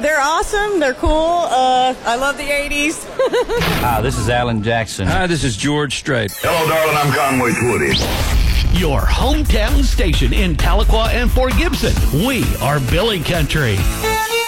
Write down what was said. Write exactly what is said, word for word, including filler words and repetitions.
They're awesome. They're cool. Uh, I love the eighties. Hi, this is Alan Jackson. Hi, this is George Strait. Hello, darling. I'm Conway Twitty. Your hometown station in Tahlequah and Fort Gibson. We are Billy Country.